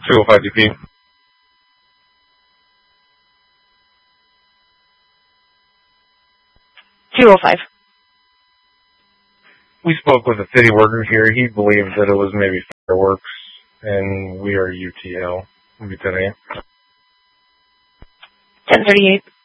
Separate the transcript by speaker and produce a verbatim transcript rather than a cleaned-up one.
Speaker 1: two oh five D P.
Speaker 2: two oh five.
Speaker 1: We spoke with a city worker here. He believes that it was maybe fireworks, and we are U T L. Lieutenant.
Speaker 2: ten thirty-eight.